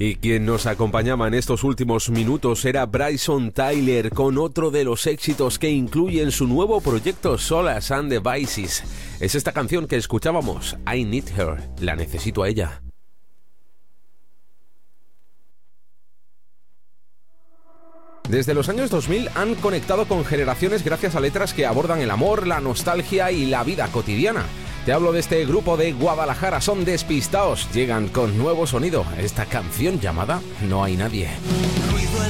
Y quien nos acompañaba en estos últimos minutos era Bryson Tyler con otro de los éxitos que incluye en su nuevo proyecto Solas and Devices. Es esta canción que escuchábamos, I Need Her, la necesito a ella. Desde los años 2000 han conectado con generaciones gracias a letras que abordan el amor, la nostalgia y la vida cotidiana. Te hablo de este grupo de Guadalajara, son Despistaos. Llegan con nuevo sonido, esta canción llamada No hay nadie.